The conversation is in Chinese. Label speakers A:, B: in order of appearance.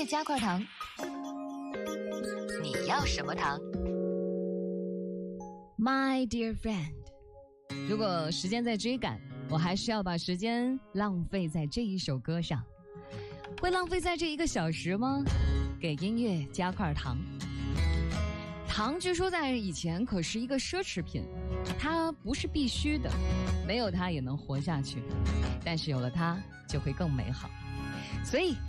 A: 乐加块糖，你要什么糖
B: ？My dear friend， 如果时间在追赶，我还是要把时间浪费在这一首歌上。会浪费在这1个小时吗？给音乐加块糖。糖据说在以前可是一个奢侈品，它不是必须的，没有它也能活下去，但是有了它就会更美好。所以